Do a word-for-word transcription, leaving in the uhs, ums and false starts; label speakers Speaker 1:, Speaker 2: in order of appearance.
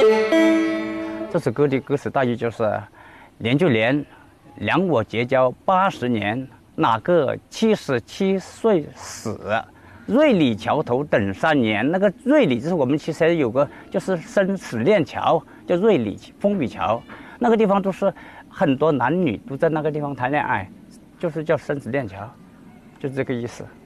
Speaker 1: 这首歌的歌词大意就是：年就年，两我结交八十年，哪个七十七岁死？瑞里桥头等三年。那个瑞里就是我们其实有个就是生死链桥，叫瑞里风雨桥。那个地方都是很多男女都在那个地方谈恋爱，就是叫生死链桥，就这个意思。